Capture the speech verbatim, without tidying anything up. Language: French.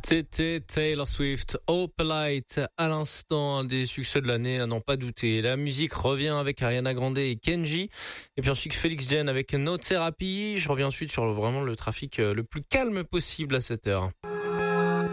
C'était Taylor Swift, Opalite, à l'instant, un des succès de l'année, à n'en pas douter. La musique revient avec Ariana Grande et Kenji. Et puis ensuite Félix Jen avec No Therapy. Je reviens ensuite sur vraiment le trafic le plus calme possible à cette heure.